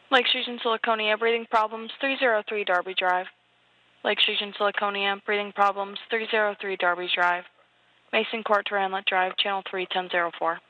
Lake Street and Siliconia, breathing problems, 303 Darby Drive. Lake Street and Siliconia, breathing problems, 303 Darby Drive. Mason Court to Ranlet Drive, channel 31004.